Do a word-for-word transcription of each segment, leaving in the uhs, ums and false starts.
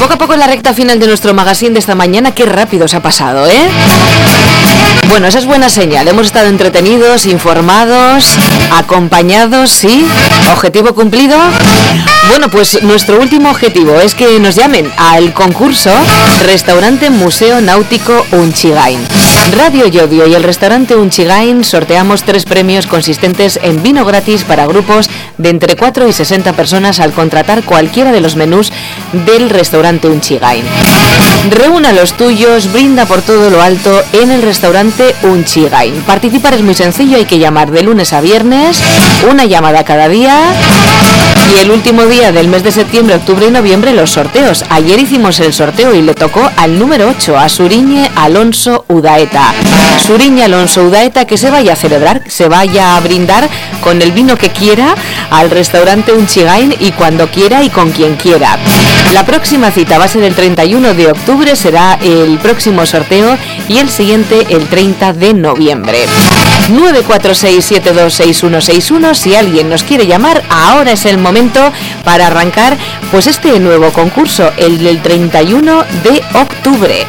Poco a poco en la recta final de nuestro magazine de esta mañana, qué rápido se ha pasado, ¿eh? Bueno, esa es buena señal. Hemos estado entretenidos, informados, acompañados, ¿sí? ¿Objetivo cumplido? Bueno, pues nuestro último objetivo es que nos llamen al concurso Restaurante Museo Náutico Unchigain. Radio Llodio y el restaurante Unchigain sorteamos tres premios consistentes en vino gratis para grupos de entre cuatro y sesenta personas al contratar cualquiera de los menús del restaurante Unchigain. Reúna los tuyos, brinda por todo lo alto en el restaurante Unchigain. Participar es muy sencillo, hay que llamar de lunes a viernes, una llamada cada día, y el último día del mes de septiembre, octubre y noviembre los sorteos. Ayer hicimos el sorteo y le tocó al número ocho, a Suriñe Alonso Udaeta. Suriñe Alonso Udaeta, que se vaya a celebrar, se vaya a brindar con el vino que quiera al restaurante Unchigain y cuando quiera y con quien quiera. La próxima cita va a ser el treinta y uno de octubre, será el próximo sorteo, y el siguiente el treinta de noviembre. nueve cuatro seis siete dos seis uno seis uno, si alguien nos quiere llamar, ahora es el momento para arrancar pues este nuevo concurso, el del treinta y uno de octubre.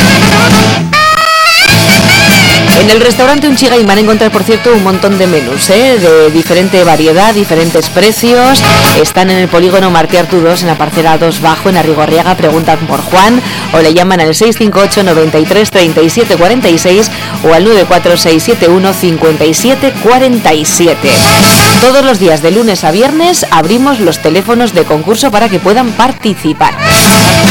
En el restaurante Unchigain van a encontrar, por cierto, un montón de menús, ¿eh? De diferente variedad, diferentes precios. Están en el polígono Martí Artú dos, en la parcela dos bajo, en Arrigorriaga. Preguntan por Juan o le llaman al seis cinco ocho, noventa y tres, treinta y siete cuarenta y seis o al nueve cuatro seis siete uno, cincuenta y siete cuarenta y siete. Todos los días de lunes a viernes abrimos los teléfonos de concurso para que puedan participar.